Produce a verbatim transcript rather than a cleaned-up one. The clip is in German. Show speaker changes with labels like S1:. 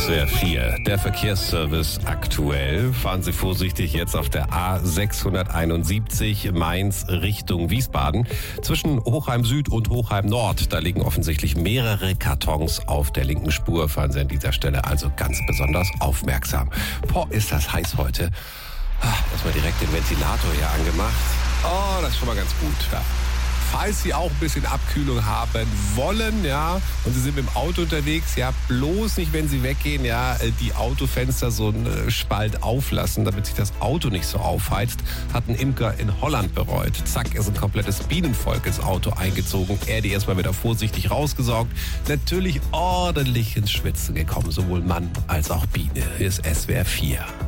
S1: S W R vier, der Verkehrsservice aktuell. Fahren Sie vorsichtig jetzt auf der A sechshunderteinundsiebzig Mainz Richtung Wiesbaden. Zwischen Hochheim Süd und Hochheim Nord, da liegen offensichtlich mehrere Kartons auf der linken Spur. Fahren Sie an dieser Stelle also ganz besonders aufmerksam. Boah, ist das heiß heute. Erstmal direkt den Ventilator hier angemacht. Oh, das ist schon mal ganz gut. Ja. Falls Sie auch ein bisschen Abkühlung haben wollen, ja, und Sie sind mit dem Auto unterwegs, ja, bloß nicht, wenn Sie weggehen, ja, die Autofenster so einen Spalt auflassen, damit sich das Auto nicht so aufheizt, hat ein Imker in Holland bereut. Zack, ist ein komplettes Bienenvolk ins Auto eingezogen. Er die erstmal wieder vorsichtig rausgesaugt. Natürlich ordentlich ins Schwitzen gekommen, sowohl Mann als auch Biene. Hier ist S W R vier.